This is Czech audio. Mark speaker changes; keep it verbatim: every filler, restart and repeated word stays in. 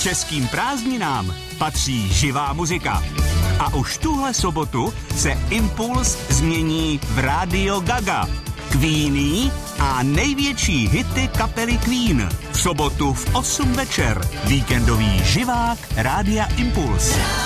Speaker 1: Českým prázdninám patří živá muzika. A už tuhle sobotu se Impuls změní v Radio Gaga. Queenie a největší hity kapely Queen. V sobotu v osm večer. Víkendový živák Rádia Impuls.